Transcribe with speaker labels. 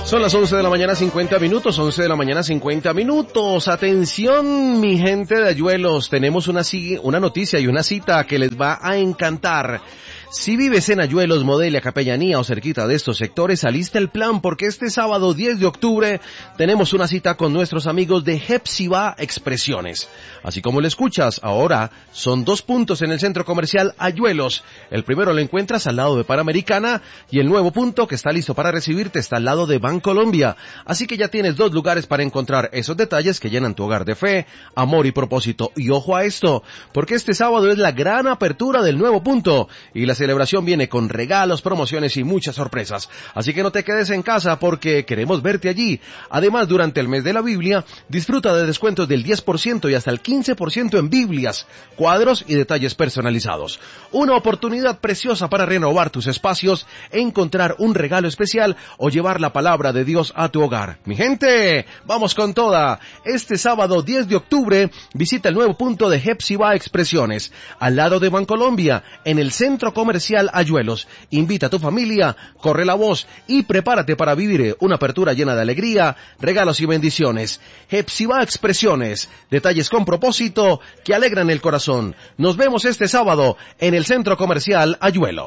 Speaker 1: Son las 11 de la mañana 50 minutos, 11 de la mañana 50 minutos. Atención, mi gente de Ayuelos, tenemos una noticia y una cita que les va a encantar. Si vives en Ayuelos, Modelia, Capellanía o cerquita de estos sectores, alista el plan porque este sábado 10 de octubre tenemos una cita con nuestros amigos de Hepzibah Expresiones. Así como lo escuchas, ahora son 2 puntos en el centro comercial Ayuelos. El primero lo encuentras al lado de Panamericana y el nuevo punto que está listo para recibirte está al lado de Bancolombia. Así que ya tienes 2 lugares para encontrar esos detalles que llenan tu hogar de fe, amor y propósito. Y ojo a esto, porque este sábado es la gran apertura del nuevo punto y la celebración viene con regalos, promociones y muchas sorpresas. Así que no te quedes en casa porque queremos verte allí. Además, durante el mes de la Biblia, disfruta de descuentos del 10% y hasta el 15% en Biblias, cuadros y detalles personalizados. Una oportunidad preciosa para renovar tus espacios, encontrar un regalo especial o llevar la palabra de Dios a tu hogar. Mi gente, vamos con toda. Este sábado 10 de octubre, visita el nuevo punto de Hepzibah Expresiones, al lado de Bancolombia, en el centro comercial Ayuelos. Invita a tu familia, corre la voz y prepárate para vivir una apertura llena de alegría, regalos y bendiciones. Hepzibah Expresiones, detalles con propósito que alegran el corazón. Nos vemos este sábado en el centro comercial Ayuelos.